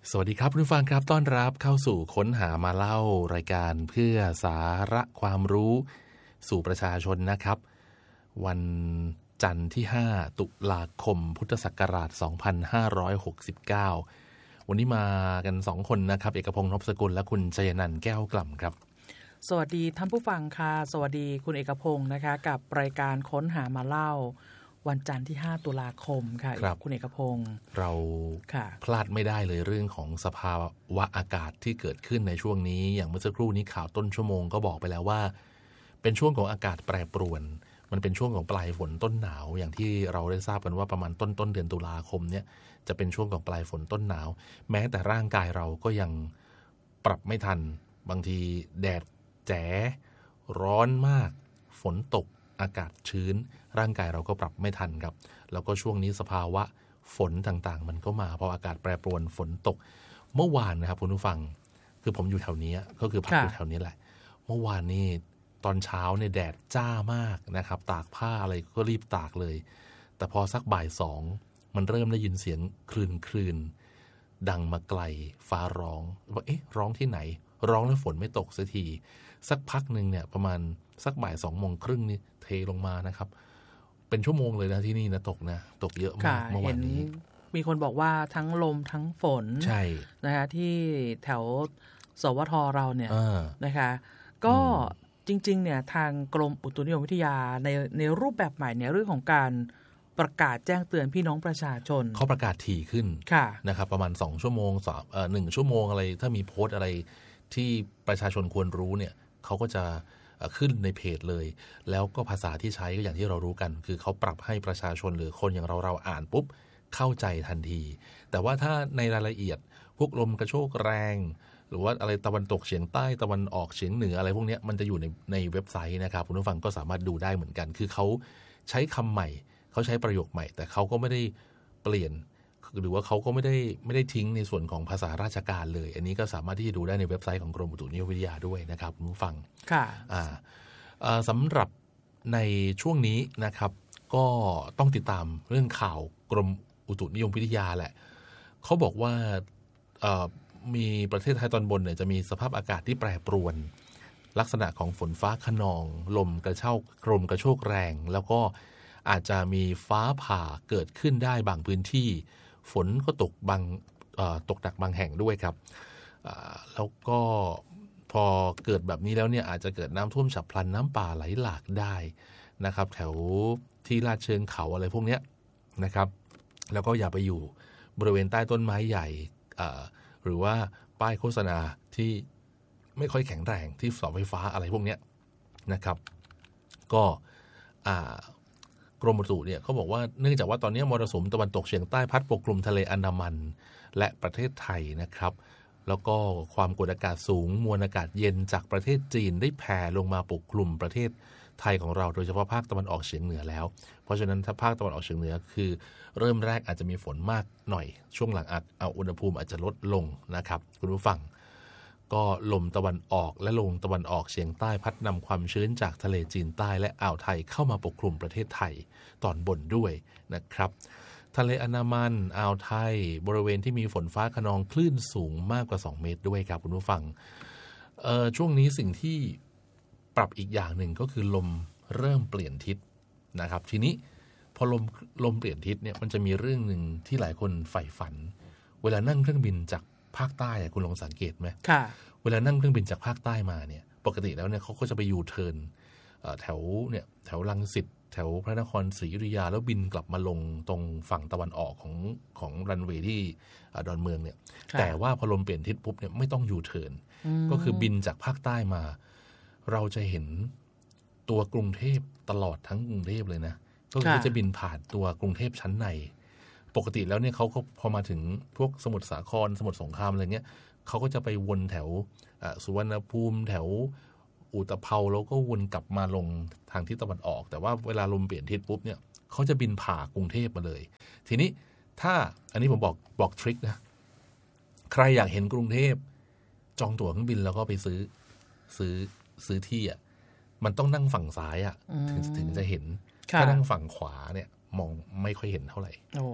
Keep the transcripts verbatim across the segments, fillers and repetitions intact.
สวัสดีครับผู้ฟังครับต้อนรับเข้าสู่ค้นหามาเล่ารายการเพื่อสาระความรู้สู่ประชาชนนะครับวันจันทร์ที่ห้าตุลาคมพุทธศักราชสองพันห้าร้อยหกสิบเก้าวันนี้มากันสองคนนะครับเอกพงษ์นพสกุลและคุณชัยนันท์แก้วกล่ำครับสวัสดีท่านผู้ฟังค่ะสวัสดีคุณเอกพงษ์นะคะกับรายการค้นหามาเล่าวันจันทร์ที่ห้าตุลาคมค่ะครับคุณเอกพงษ์เราพลาดไม่ได้เลยเรื่องของสภาวะอากาศที่เกิดขึ้นในช่วงนี้อย่างเมื่อสักครู่นี้ข่าวต้นชั่วโมงก็บอกไปแล้วว่าเป็นช่วงของอากาศแปรปรวนมันเป็นช่วงของปลายฝนต้นหนาวอย่างที่เราได้ทราบกันว่าประมาณต้นต้นเดือนตุลาคมเนี่ยจะเป็นช่วงของปลายฝนต้นหนาวแม้แต่ร่างกายเราก็ยังปรับไม่ทันบางทีแดดแจ๋ร้อนมากฝนตกอากาศชื้นร่างกายเราก็ปรับไม่ทันครับแล้วก็ช่วงนี้สภาวะฝนต่างๆมันก็มาพออากาศแปรปรวนฝนตกเมื่อวานนะครับคุณผู้ฟังคือผมอยู่แถวนี้ก็คือพักอยู่แถวนี้แหละเมื่อวานนี้ตอนเช้าเนี่ยแดดจ้ามากนะครับตากผ้าอะไรก็รีบตากเลยแต่พอสักบ่ายสองมันเริ่มได้ยินเสียงคลื่นคลื่นดังมาไกลฟ้าร้องว่าเอ๊ะร้องที่ไหนร้องแล้วฝนไม่ตกสักทีสักพักหนึ่งเนี่ยประมาณสักบ่ายสองโมงครึ่งนี่เทลงมานะครับเป็นชั่วโมงเลยนะที่นี่นะตกนะตกเยอะมากเมื่อวานนี้มีคนบอกว่าทั้งลมทั้งฝนใช่นะคะที่แถวสวทเราเนี่ยนะคะก็จริงๆเนี่ยทางกรมอุตุนิยมวิทยาในในรูปแบบใหม่เนี่ยเรื่องของการประกาศแจ้งเตือนพี่น้องประชาชนเขาประกาศถี่ขึ้นนะครับประมาณสองชั่วโมงเอ่อหนึ่งชั่วโมงอะไรถ้ามีโพสต์อะไรที่ประชาชนควรรู้เนี่ยเขาก็จะขึ้นในเพจเลยแล้วก็ภาษาที่ใช้ก็อย่างที่เรารู้กันคือเขาปรับให้ประชาชนหรือคนอย่างเราเราอ่านปุ๊บเข้าใจทันทีแต่ว่าถ้าในรายละเอียดพวกลมกระโชกแรงหรือว่าอะไรตะวันตกเฉียงใต้ตะวันออกเฉียงเหนืออะไรพวกนี้มันจะอยู่ในในเว็บไซต์นะครับคุณผู้ฟังก็สามารถดูได้เหมือนกันคือเขาใช้คำใหม่เขาใช้ประโยคใหม่แต่เขาก็ไม่ได้เปลี่ยนหรือว่าเขาก็ไม่ได้ไม่ได้ทิ้งในส่วนของภาษาราชการเลยอันนี้ก็สามารถที่จะดูได้ในเว็บไซต์ของกรมอุตุนิยมวิทยาด้วยนะครับคุณผู้ฟังค่ะอ่าสำหรับในช่วงนี้นะครับก็ต้องติดตามเรื่องข่าวกรมอุตุนิยมวิทยาแหละเขาบอกว่ามีประเทศไทยตอนบนเนี่ยจะมีสภาพอากาศที่แปรปรวนลักษณะของฝนฟ้าคะนองลมกระเช่ากรมกระโชกแรงแล้วก็อาจจะมีฟ้าผ่าเกิดขึ้นได้บางพื้นที่ฝนก็ตกบางตกหนักบางแห่งด้วยครับแล้วก็พอเกิดแบบนี้แล้วเนี่ยอาจจะเกิดน้ำท่วมฉับพลันน้ำป่าไหลหลากได้นะครับแถวที่ลาดเชิงเขาอะไรพวกนี้นะครับแล้วก็อย่าไปอยู่บริเวณใต้ต้นไม้ใหญ่หรือว่าป้ายโฆษณาที่ไม่ค่อยแข็งแรงที่เสาไฟฟ้าอะไรพวกนี้นะครับก็กรมอุตุเนี่ยเขาบอกว่าเนื่องจากว่าตอนนี้มรสุมตะวันตกเฉียงใต้พัดปกคลุมทะเลอันดามันและประเทศไทยนะครับแล้วก็ความกดอากาศสูงมวลอากาศเย็นจากประเทศจีนได้แผ่ลงมาปกคลุมประเทศไทยของเราโดยเฉพาะภาคตะวันออกเฉียงเหนือแล้วเพราะฉะนั้นถ้าภาคตะวันออกเฉียงเหนือคือเริ่มแรกอาจจะมีฝนมากหน่อยช่วงหลังอาจเอาอุณหภูมิอาจจะลดลงนะครับคุณผู้ฟังก็ลมตะวันออกและลมตะวันออกเฉียงใต้พัดนำความชื้นจากทะเลจีนใต้และอ่าวไทยเข้ามาปกคลุมประเทศไทยตอนบนด้วยนะครับทะเลอันดามันอ่าวไทยบริเวณที่มีฝนฟ้าคะนองคลื่นสูงมากกว่าสองเมตรด้วยครับคุณผู้ฟังเอ่อช่วงนี้สิ่งที่ปรับอีกอย่างหนึ่งก็คือลมเริ่มเปลี่ยนทิศนะครับทีนี้พอลมลมเปลี่ยนทิศเนี่ยมันจะมีเรื่องหนึ่งที่หลายคนใฝ่ฝันเวลานั่งเครื่องบินจากภาคใต้คุณลองสังเกตไหมค่ะเวลานั่งเครื่องบินจากภาคใต้มาเนี่ยปกติแล้วเนี่ยเขาก็จะไปยูเทิร์นแถวเนี่ยแถวรังสิตแถวพระนครศรีอยุธยาแล้วบินกลับมาลงตรงฝั่งตะวันออกของของรันเวย์ที่ดอนเมืองเนี่ยแต่ว่าพอลมเปลี่ยนทิศปุ๊บเนี่ยไม่ต้องยูเทิร์นก็คือบินจากภาคใต้มาเราจะเห็นตัวกรุงเทพตลอดทั้งกรุงเทพเลยนะก็คือจะบินผ่านตัวกรุงเทพชั้นในปกติแล้วเนี่ยเขาก็พอมาถึงพวกสมุทรสาครสมุทรสงครามอะไรเงี้ยเขาก็จะไปวนแถวสุวรรณภูมิแถวอุตภเปาแล้วก็วนกลับมาลงทางทิศตะวันออกแต่ว่าเวลาลมเปลี่ยนทิศปุ๊บเนี่ยเขาจะบินผ่ากรุงเทพมาเลยทีนี้ถ้าอันนี้ผมบอกบอกทริคนะใครอยากเห็นกรุงเทพจองตั๋วเครื่องบินแล้วก็ไปซื้อซื้อซื้อที่อ่ะมันต้องนั่งฝั่งซ้ายอ่ะถึงถึงจะเห็นถ้านั่งฝั่งขวาเนี่ยมองไม่ค่อยเห็นเท่าไหร่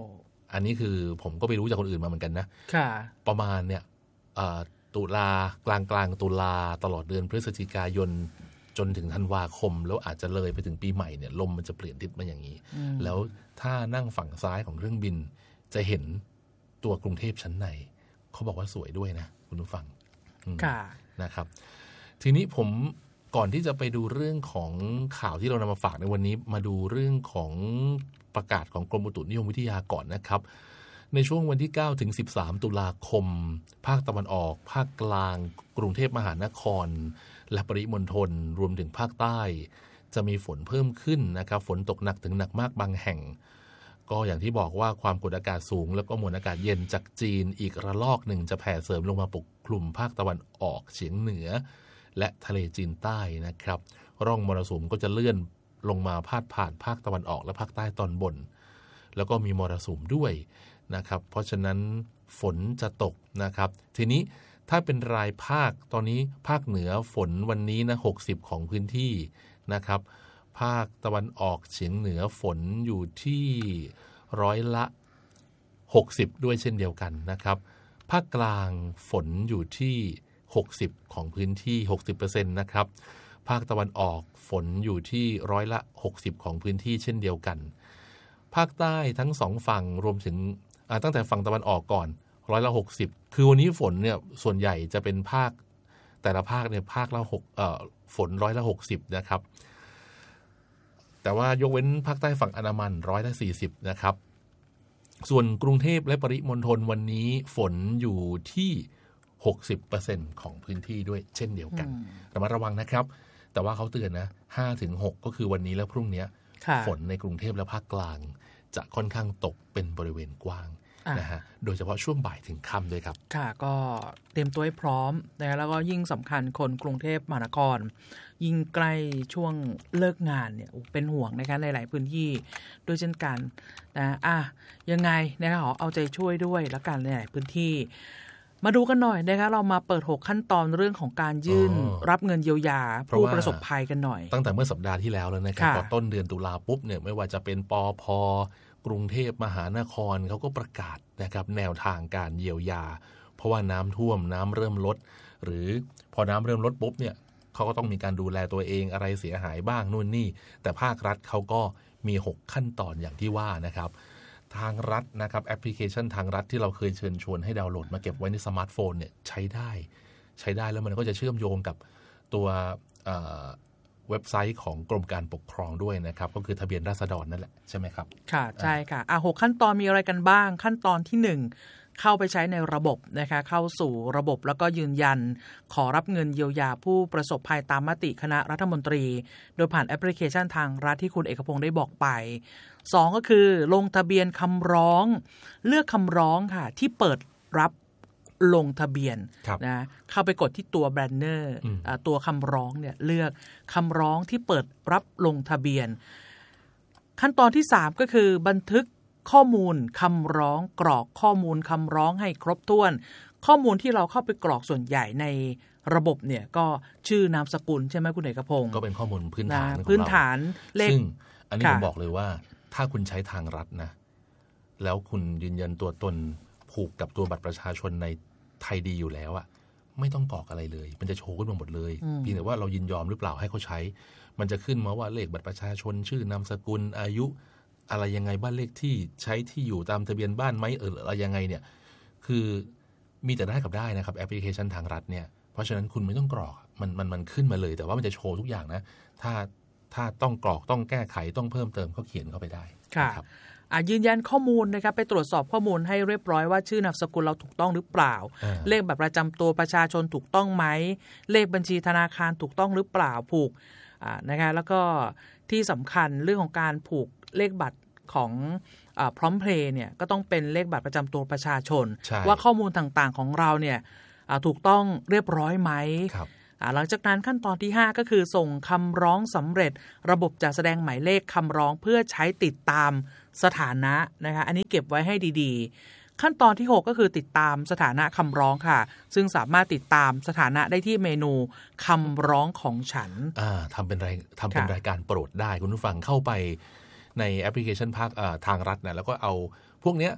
อันนี้คือผมก็ไปรู้จากคนอื่นมาเหมือนกันนะประมาณเนี่ยตุลากลางกลางตุลาตลอดเดือนพฤศจิกายนจนถึงธันวาคมแล้วอาจจะเลยไปถึงปีใหม่เนี่ยลมมันจะเปลี่ยนทิศมาอย่างนี้แล้วถ้านั่งฝั่งซ้ายของเครื่องบินจะเห็นตัวกรุงเทพชั้นในเขาบอกว่าสวยด้วยนะคุณผู้ฟังนะครับทีนี้ผมก่อนที่จะไปดูเรื่องของข่าวที่เรานำมาฝากในวันนี้มาดูเรื่องของประกาศของกรมอุตุนิยมวิทยาก่อนนะครับในช่วงวันที่เก้าถึงสิบสามตุลาคมภาคตะวันออกภาคกลางกรุงเทพมหานครและปริมณฑลรวมถึงภาคใต้จะมีฝนเพิ่มขึ้นนะครับฝนตกหนักถึงหนักมากบางแห่งก็อย่างที่บอกว่าความกดอากาศสูงแล้วก็มวลอากาศเย็นจากจีนอีกระลอกหนึ่งจะแผ่เสริมลงมาปกคลุมภาคตะวันออกเฉียงเหนือและทะเลจีนใต้นะครับร่องมรสุมก็จะเลื่อนลงมาพาดผ่านภาคตะวันออกและภาคใต้ตอนบนแล้วก็มีมรสุมด้วยนะครับเพราะฉะนั้นฝนจะตกนะครับทีนี้ถ้าเป็นรายภาคตอนนี้ภาคเหนือฝนวันนี้นะหกสิบของพื้นที่นะครับภาคตะวันออกเฉียงเหนือฝนอยู่ที่ร้อยละหกสิบด้วยเช่นเดียวกันนะครับภาคกลางฝนอยู่ที่หกสิบของพื้นที่ หกสิบเปอร์เซ็นต์ นะครับภาคตะวันออกฝนอยู่ที่ร้อยละหกสิบของพื้นที่เช่นเดียวกันภาคใต้ทั้งสองฝั่งรวมถึงตั้งแต่ฝั่งตะวันออกก่อนร้อยละหกสิบคือวันนี้ฝนเนี่ยส่วนใหญ่จะเป็นภาคแต่ละภาคเนี่ยภาคละหกเอ่อฝนร้อยละหกสิบนะครับแต่ว่ายกเว้นภาคใต้ฝั่งอันดามันร้อยละสี่สิบนะครับส่วนกรุงเทพและปริมณฑลวันนี้ฝนอยู่ที่ หกสิบเปอร์เซ็นต์ ของพื้นที่ด้วยเช่นเดียวกันระมัดระวังนะครับแต่ว่าเขาเตือนนะ ห้าถึงหก ก็คือวันนี้และพรุ่งนี้ฝนในกรุงเทพและภาคกลางจะค่อนข้างตกเป็นบริเวณกว้างนะฮะโดยเฉพาะช่วงบ่ายถึงค่ำด้วยครับค่ะก็เตรียมตัวให้พร้อมนะแล้วก็ยิ่งสำคัญคนกรุงเทพมหานครยิ่งใกล้ช่วงเลิกงานเนี่ยเป็นห่วงนะคะในหลายพื้นที่ด้วยเช่นกันนะอ่ะยังไงนะคะขอเอาใจช่วยด้วยแล้วกันในหลายพื้นที่มาดูกันหน่อยนะคะเรามาเปิดหกขั้นตอนเรื่องของการยื่นรับเงินเยียวยาผู้ประสบภัยกันหน่อยตั้งแต่เมื่อสัปดาห์ที่แล้วแล้วนะครับพอต้นเดือนตุลาปุ๊บเนี่ยไม่ว่าจะเป็นปภ.กรุงเทพมหานครเขาก็ประกาศนะครับแนวทางการเยียวยาเพราะว่าน้ำท่วมน้ำเริ่มลดหรือพอน้ำเริ่มลดปุ๊บเนี่ยเขาก็ต้องมีการดูแลตัวเองอะไรเสียหายบ้างนู่นนี่แต่ภาครัฐเขาก็มีหกขั้นตอนอย่างที่ว่านะครับทางรัฐนะครับแอปพลิเคชันทางรัฐที่เราเคยเชิญชวนให้ดาวน์โหลดมาเก็บไว้ในสมาร์ทโฟนเนี่ยใช้ได้ใช้ได้แล้วมันก็จะเชื่อมโยงกับตัวเว็บไซต์ของกรมการปกครองด้วยนะครับก็คือทะเบียนราษฎรนั่นแหละใช่ไหมครับค่ะใช่ค่ะอ่ะหกขั้นตอนมีอะไรกันบ้างขั้นตอนที่หนึ่งเข้าไปใช้ในระบบนะคะเข้าสู่ระบบแล้วก็ยืนยันขอรับเงินเยียวยาผู้ประสบภัยตามมติคณะรัฐมนตรีโดยผ่านแอปพลิเคชันทางรัฐที่คุณเอกพงษ์ได้บอกไปสองก็คือลงทะเบียนคำร้องเลือกคำร้องค่ะที่เปิดรับลงทะเบียนนะเข้าไปกดที่ตัวแบนเนอร์ตัวคำร้องเนี่ยเลือกคำร้องที่เปิดรับลงทะเบียนขั้นตอนที่สามก็คือบันทึกข้อมูลคำร้องกรอกข้อมูลคำร้องให้ครบถ้วนข้อมูลที่เราเข้าไปกรอกส่วนใหญ่ในระบบเนี่ยก็ชื่อนามสกุลใช่ไหมคุณเอกพงศ์ก็เป็นข้อมูลพื้นฐานพื้นฐานเลขซึ่งอันนี้ผมบอกเลยว่าถ้าคุณใช้ทางรัฐนะแล้วคุณยืนยันตัวตนผูกกับตัวบัตรประชาชนในไทยดีอยู่แล้วอะไม่ต้องกรอกอะไรเลยมันจะโชว์ขึ้นมาหมดเลยเพียงแต่ว่าเรายินยอมหรือเปล่าให้เขาใช้มันจะขึ้นมาว่าเลขบัตรประชาชนชื่อนามสกุลอายุอะไรยังไงบ้านเลขที่ใช้ที่อยู่ตามทะเบียนบ้านไหมเอออะไรยังไงเนี่ยคือมีแต่ได้กับได้นะครับแอปพลิเคชันทางรัฐเนี่ยเพราะฉะนั้นคุณไม่ต้องกรอกมันมันมันขึ้นมาเลยแต่ว่ามันจะโชว์ทุกอย่างนะถ้าถ้าต้องกรอกต้องแก้ไขต้องเพิ่มเติมก็เขียนเข้าไปได้ครับยืนยันข้อมูลนะครับไปตรวจสอบข้อมูลให้เรียบร้อยว่าชื่อนามสกุลเราถูกต้องหรือเปล่าเลขบัตรประจำตัวประชาชนถูกต้องไหมเลขบัญชีธนาคารถูกต้องหรือเปล่าผูกนะคะแล้วก็ที่สำคัญเรื่องของการผูกเลขบัตรของพร้อมเพลย์เนี่ยก็ต้องเป็นเลขบัตรประจำตัวประชาชนว่าข้อมูลต่างๆของเราเนี่ยถูกต้องเรียบร้อยไหมหลังจากนั้นขั้นตอนที่ห้าก็คือส่งคำร้องสำเร็จระบบจะแสดงหมายเลขคำร้องเพื่อใช้ติดตามสถานะนะคะอันนี้เก็บไว้ให้ดีๆขั้นตอนที่หกก็คือติดตามสถานะคำร้องค่ะซึ่งสามารถติดตามสถานะได้ที่เมนูคำร้องของฉันทำเป็นรายทำเป็นรายการโปรดได้คุณผู้ฟังเข้าไปในแอปพลิเคชันภาคทางรัฐนะแล้วก็เอาพวกเนี้ย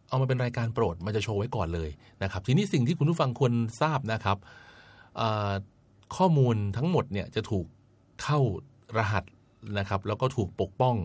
เอามาเป็นรายการโปรดมันจะโชว์ไว้ก่อนเลยนะครับทีนี้สิ่งที่คุณผู้ฟังควรทราบนะครับข้อมูลทั้งหมดเนี่ยจะถูกเข้ารหัสนะครับแล้วก็ถูกปกป้อง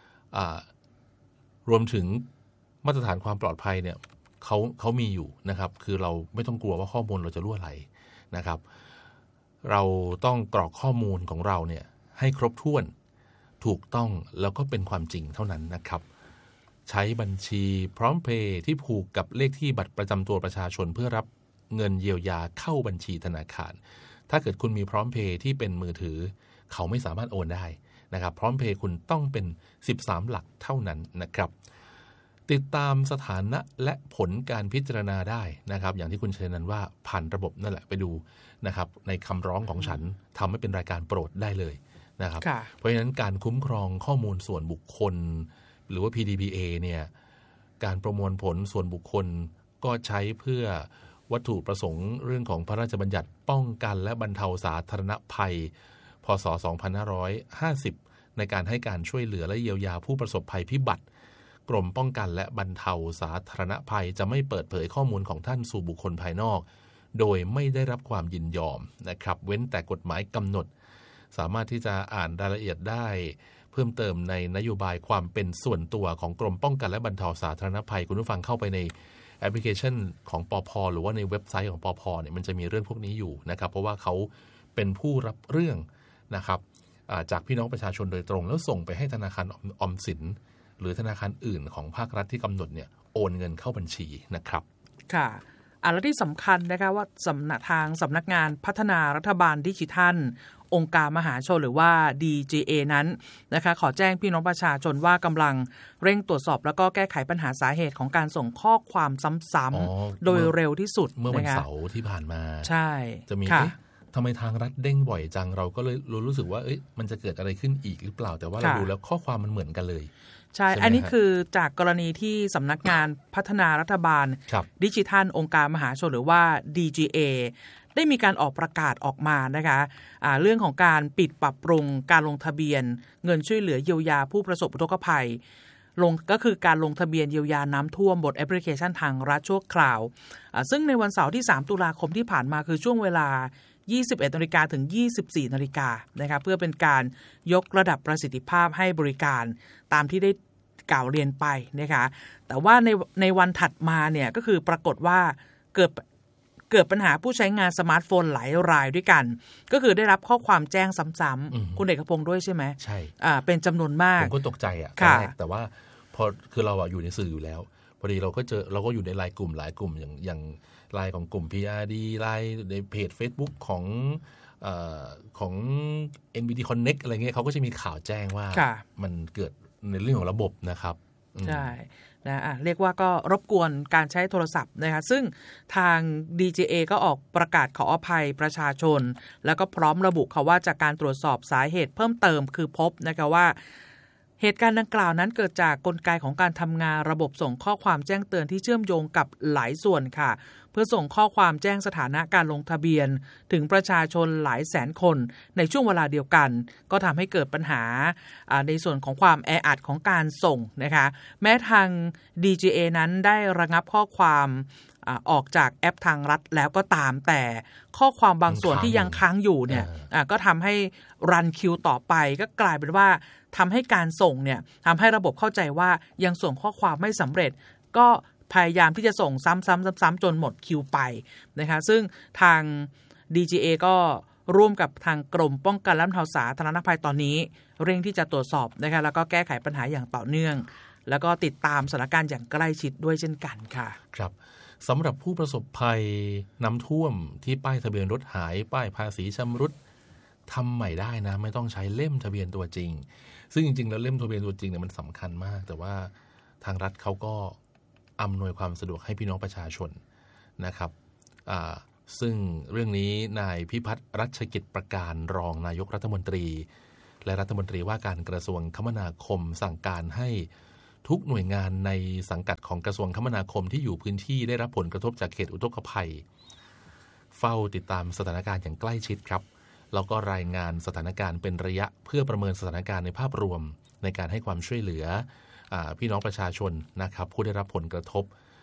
รวมถึงมาตรฐานความปลอดภัยเนี่ยเขาเขามีอยู่นะครับคือเราไม่ต้องกลัวว่าข้อมูลเราจะรั่วไหลนะครับเราต้องกรอกข้อมูลของเราเนี่ยให้ครบถ้วนถูกต้องแล้วก็เป็นความจริงเท่านั้นนะครับใช้บัญชีพร้อมเพย์ที่ผูกกับเลขที่บัตรประจำตัวประชาชนเพื่อรับเงินเยียวยาเข้าบัญชีธนาคารถ้าเกิดคุณมีพร้อมเพย์ที่เป็นมือถือเขาไม่สามารถโอนได้นะครับพร้อมเพย์คุณต้องเป็นสิบสามหลักเท่านั้นนะครับติดตามสถานะและผลการพิจารณาได้นะครับอย่างที่คุณเชนันว่าผ่านระบบนั่นแหละไปดูนะครับในคำร้องของฉันทำให้เป็นรายการโปรดได้เลยนะครับเพราะฉะนั้นการคุ้มครองข้อมูลส่วนบุคคลหรือว่า พี ดี พี เอ เนี่ยการประมวลผลส่วนบุคคลก็ใช้เพื่อวัตถุประสงค์เรื่องของพระราชบัญญัติป้องกันและบรรเทาสาธารณภัยพ.ศ. สองพันห้าร้อยห้าสิบในการให้การช่วยเหลือและเยียวยาผู้ประสบภัยพิบัติกรมป้องกันและบรรเทาสาธารณภัยจะไม่เปิดเผยข้อมูลของท่านสู่บุคคลภายนอกโดยไม่ได้รับความยินยอมนะครับเว้นแต่กฎหมายกำหนดสามารถที่จะอ่านรายละเอียดได้เพิ่มเติมในนโยบายความเป็นส่วนตัวของกรมป้องกันและบรรเทาสาธารณภัยคุณผู้ฟังเข้าไปในแอปพลิเคชันของปภ.หรือว่าในเว็บไซต์ของปภ.เนี่ยมันจะมีเรื่องพวกนี้อยู่นะครับเพราะว่าเขาเป็นผู้รับเรื่องนะครับจากพี่น้องประชาชนโดยตรงแล้วส่งไปให้ธนาคารออมสินหรือธนาคารอื่นของภาครัฐที่กำหนดเนี่ยโอนเงินเข้าบัญชีนะครับค่ะอ่ะและที่สำคัญนะคะว่าสำนักทางสำนักงานพัฒนารัฐบาลดิจิทัลองค์การมหาชนหรือว่า ดี จี เอ นั้นนะคะขอแจ้งพี่น้องประชาชนว่ากำลังเร่งตรวจสอบแล้วก็แก้ไขปัญหาสาเหตุของการส่งข้อความซ้ำๆโดยเร็วที่สุดเมื่อวันเสาร์ที่ผ่านมาใช่จะมีทำไมทางรัฐเด้งบ่อยจังเราก็เลยรู้สึกว่าเอ๊ะมันจะเกิดอะไรขึ้นอีกหรือเปล่าแต่ว่าเราดูแล้วข้อความมันเหมือนกันเลยใช่อันนี้คือจากกรณีที่สำนักงานพัฒนารัฐบาลดิจิทัลองค์การมหาชนหรือว่า ดี จี เอ ได้มีการออกประกาศออกมานะคะะเรื่องของการปิดปรับปรุงการลงทะเบียนเงินช่วยเหลือเยียวยาผู้ประสบอุทกภัยลงก็คือการลงทะเบียนเยียวยาน้ำท่วมบนแอปพลิเคชันทางรัฐชั่วคราวซึ่งในวันเสาร์ที่สามตุลาคมที่ผ่านมาคือช่วงเวลายี่สิบเอ็ดนาฬิกาถึงยี่สิบสี่นาฬิกานะคะเพื่อเป็นการยกระดับประสิทธิภาพให้บริการตามที่ได้กล่าวเรียนไปนะคะแต่ว่าในในวันถัดมาเนี่ยก็คือปรากฏว่าเกิดเกิดปัญหาผู้ใช้งานสมาร์ทโฟนหลายรายด้วยกันก็คือได้รับข้อความแจ้งซ้ำๆคุณเอกพงษ์ด้วยใช่ไหมใช่อ่าเป็นจำนวนมากผมก็ตกใจอ่ะแต่ว่าพอคือเราอยู่ในสื่ออยู่แล้วพอดีเราก็เจอเราก็อยู่ในไลน์กลุ่มหลายกลุ่มอย่างอย่างไลน์ของกลุ่ม พี อาร์ ดี ไลน์ในเพจ Facebook ของเอ่อของ เอ็น บี ที Connect อะไรเงี้ยเขาก็จะมีข่าวแจ้งว่ามันเกิดในเรื่องของระบบนะครับใช่นะอ่ะเรียกว่าก็รบกวนการใช้โทรศัพท์นะคะซึ่งทาง ดี จี เอ ก็ออกประกาศขออภัยประชาชนแล้วก็พร้อมระบุค่ะว่าจากการตรวจสอบสาเหตุเพิ่มเติมคือพบนะคะว่าเหตุการณ์ดังกล่าวนั้นเกิดจากกลไกของการทำงานระบบส่งข้อความแจ้งเตือนที่เชื่อมโยงกับหลายส่วนค่ะเพื่อส่งข้อความแจ้งสถานะการลงทะเบียนถึงประชาชนหลายแสนคนในช่วงเวลาเดียวกันก็ทำให้เกิดปัญหาในส่วนของความแออัดของการส่งนะคะแม้ทาง ดี จี เอ นั้นได้ระงับข้อความออกจากแอปทางรัฐแล้วก็ตามแต่ข้อความบางส่วนที่ยังค้างอยู่เนี่ยก็ทำให้รันคิวต่อไปก็กลายเป็นว่าทำให้การส่งเนี่ยทำให้ระบบเข้าใจว่ายังส่งข้อความไม่สำเร็จก็พยายามที่จะส่งซ้ำๆๆจนหมดคิวไปนะคะซึ่งทาง ดี จี เอ ก็ร่วมกับทางกรมป้องกันและบรรเทาสาธารณภัยตอนนี้เร่งที่จะตรวจสอบนะคะแล้วก็แก้ไขปัญหาอย่างต่อเนื่องแล้วก็ติดตามสถานการณ์อย่างใกล้ชิดด้วยเช่นกันค่ะครับสำหรับผู้ประสบภัยน้ำท่วมที่ป้ายทะเบียนรถหายป้ายภาษีชำรุดทำใหม่ได้นะไม่ต้องใช้เล่มทะเบียนตัวจริงซึ่งจริงๆแล้วเล่มทะเบียนตัวจริงเนี่ยมันสำคัญมากแต่ว่าทางรัฐเขาก็อำนวยความสะดวกให้พี่น้องประชาชนนะครับซึ่งเรื่องนี้นายพิพัฒน์รัชกิจประการรองนายกรัฐมนตรีและรัฐมนตรีว่าการกระทรวงคมนาคมสั่งการให้ทุกหน่วยงานในสังกัดของกระทรวงคมนาคมที่อยู่พื้นที่ได้รับผลกระทบจากเขตอุทกภัยเฝ้าติดตามสถานการณ์อย่างใกล้ชิดครับแล้วก็รายงานสถานการณ์เป็นระยะเพื่อประเมินสถานการณ์ในภาพรวมในการให้ความช่วยเหลือพี่น้องประชาชนนะครับผู้ได้รับผลกระทบ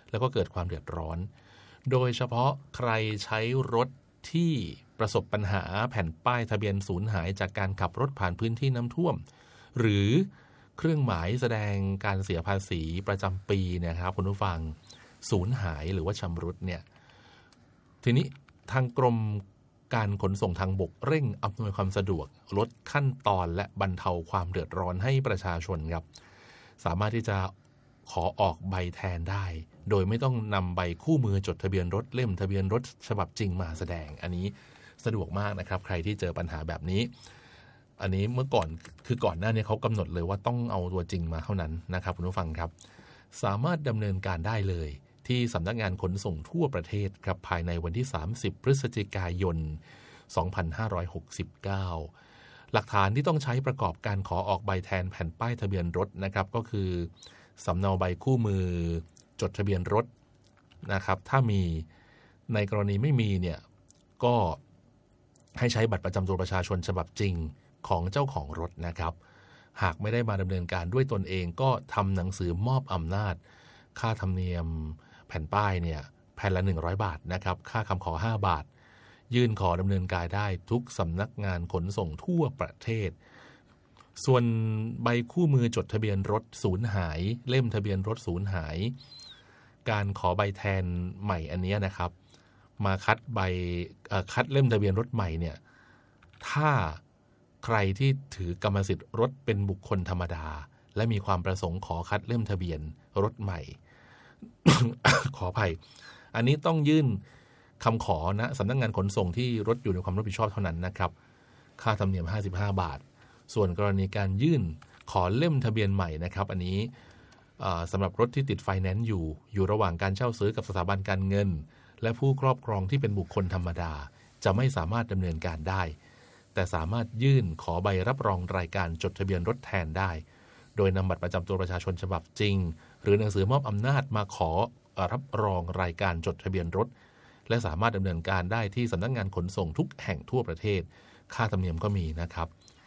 แล้วก็เกิดความเดือดร้อนโดยเฉพาะใครใช้รถที่ประสบปัญหาแผ่นป้ายทะเบียนสูญหายจากการขับรถผ่านพื้นที่น้ำท่วมหรือเครื่องหมายแสดงการเสียภาษีประจำปีเนี่ยครับคุณผู้ฟังสูญหายหรือว่าชำรุดเนี่ยทีนี้ทางกรมการขนส่งทางบกเร่งอำนวยความสะดวกลดขั้นตอนและบรรเทาความเดือดร้อนให้ประชาชนครับสามารถที่จะขอออกใบแทนได้โดยไม่ต้องนำใบคู่มือจดทะเบียนรถเล่มทะเบียนรถฉบับจริงมาแสดงอันนี้สะดวกมากนะครับใครที่เจอปัญหาแบบนี้อันนี้เมื่อก่อนคือก่อนหน้านี้เขากำหนดเลยว่าต้องเอาตัวจริงมาเท่านั้นนะครับคุณผู้ฟังครับสามารถดำเนินการได้เลยที่สำนักงานขนส่งทั่วประเทศครับภายในวันที่สามสิบพฤศจิกายนสองพันห้าร้อยหกสิบเก้าหลักฐานที่ต้องใช้ประกอบการขอออกใบแทนแผ่นป้ายทะเบียนรถนะครับก็คือสำเนาใบคู่มือจดทะเบียนรถนะครับถ้ามีในกรณีไม่มีเนี่ยก็ให้ใช้บัตรประจำตัวประชาชนฉบับจริงของเจ้าของรถนะครับหากไม่ได้มาดำเนินการด้วยตนเองก็ทำหนังสือมอบอำนาจค่าธรรมเนียมแผ่นป้ายเนี่ยแผ่นละหนึ่งร้อยบาทนะครับค่าคำขอห้าบาทยื่นขอดำเนินการได้ทุกสำนักงานขนส่งทั่วประเทศส่วนใบคู่มือจดทะเบียนรถสูญหายเล่มทะเบียนรถสูญหายการขอใบแทนใหม่อันนี้นะครับมาคัดใบคัดเล่มทะเบียนรถใหม่เนี่ยถ้าใครที่ถือกรรมสิทธิ์รถเป็นบุคคลธรรมดาและมีความประสงค์ขอคัดเล่มทะเบียนรถใหม่ ขออภัยอันนี้ต้องยื่นคำขอนะสำนักงานขนส่งที่รถอยู่ในความรับผิดชอบเท่านั้นนะครับค่าธรรมเนียมห้าสิบห้าบาทส่วนกรณีการยื่นขอเล่มทะเบียนใหม่นะครับอันนี้สำหรับรถที่ติดไฟแนนซ์อยู่อยู่ระหว่างการเช่าซื้อกับสถาบันการเงินและผู้ครอบครองที่เป็นบุคคลธรรมดาจะไม่สามารถดำเนินการได้แต่สามารถยื่นขอใบรับรองรายการจดทะเบียนรถแทนได้โดยนำบัตรประจำตัวประชาชนฉบับจริงหรือหนังสือมอบอำนาจมาขอรับรองรายการจดทะเบียนรถและสามารถดำเนินการได้ที่สำนักงานขนส่งทุกแห่งทั่วประเทศค่าธรรมเนียมก็มีนะครับ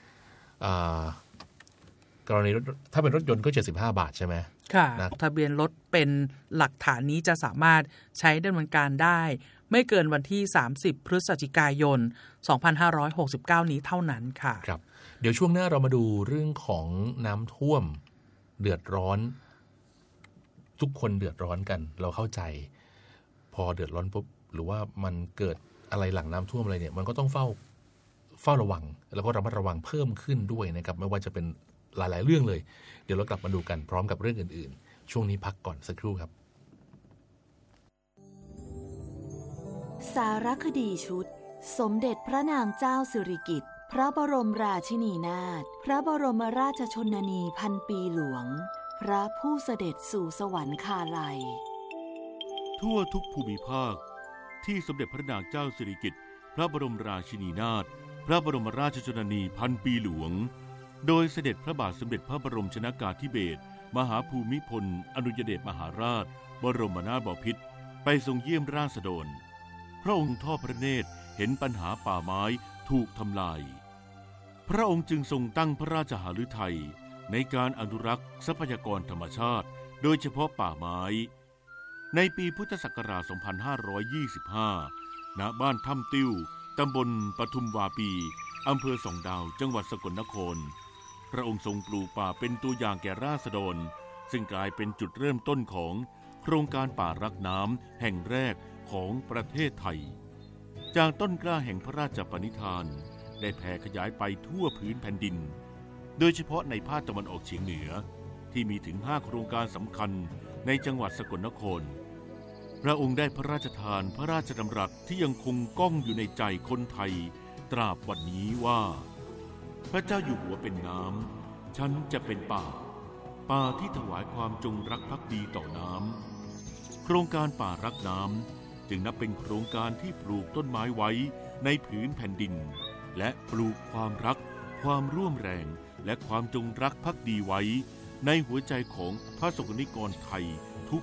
กรณีถ้าเป็นรถยนต์ก็เจ็ดสิบห้าบาทใช่ไหมค่ะนะทะเบียนรถเป็นหลักฐานนี้จะสามารถใช้ดำเนินการได้ไม่เกินวันที่สามสิบพฤศจิกายนสองพันห้าร้อยหกสิบเก้านี้เท่านั้นค่ะครับเดี๋ยวช่วงหน้าเรามาดูเรื่องของน้ำท่วมเดือดร้อนทุกคนเดือดร้อนกันเราเข้าใจพอเดือดร้อนปุ๊บหรือว่ามันเกิดอะไรหลังน้ำท่วมอะไรเนี่ยมันก็ต้องเฝ้าเฝ้าระวังแล้วก็ระมัดระวังเพิ่มขึ้นด้วยนะครับไม่ว่าจะเป็นหลายๆเรื่องเลยเดี๋ยวเรากลับมาดูกันพร้อมกับเรื่องอื่นๆช่วงนี้พักก่อนสักครู่ครับสารคดีชุดสมเด็จพระนางเจ้าสิริกิติ์พระบรมราชินีนาถพระบรมราชชนนีพันปีหลวงพระผู้เสด็จสู่สวรรคาลัยทั่วทุกภูมิภาคที่สมเด็จพระนางเจ้าสิริกิติ์พระบรมราชินีนาถพระบรมราชชนนีพันปีหลวงโดยเสด็จพระบาทสมเด็จพระบรมชนกาธิเบศรมหาภูมิพลอดุลยเดชมหาราชบรมนาถบพิตรไปทรงเยี่ยมราษฎรพระองค์ทอดพระเนตรเห็นปัญหาป่าไม้ถูกทำลายพระองค์จึงทรงตั้งพระราชหฤทัยในการอนุรักษ์ทรัพยากรธรรมชาติโดยเฉพาะป่าไม้ในปีพุทธศักราช สองพันห้าร้อยยี่สิบห้า ณ บ้านถ้ำติ้วตำบลปทุมวาปีอำเภอสองดาวจังหวัดสกลนครพระองค์ทรงปลูกป่าเป็นตัวอย่างแก่ราษฎรซึ่งกลายเป็นจุดเริ่มต้นของโครงการป่ารักน้ำแห่งแรกของประเทศไทยจากต้นกล้าแห่งพระราชปณิธานได้แผ่ขยายไปทั่วพื้นแผ่นดินโดยเฉพาะในภาคตะวันออกเฉียงเหนือที่มีถึงห้าโครงการสำคัญในจังหวัดสกลนครพระองค์ได้พระราชทานพระราชดำรัสที่ยังคงก้องอยู่ในใจคนไทยตราบวันนี้ว่าพระเจ้าอยู่หัวเป็นน้ำฉันจะเป็นป่าป่าที่ถวายความจงรักภักดีต่อน้ำโครงการป่ารักน้ำจึงนับเป็นโครงการที่ปลูกต้นไม้ไว้ในผืนแผ่นดินและปลูกความรักความร่วมแรงและความจงรักภักดีไว้ในหัวใจของพระสงฆ์นิกรไทย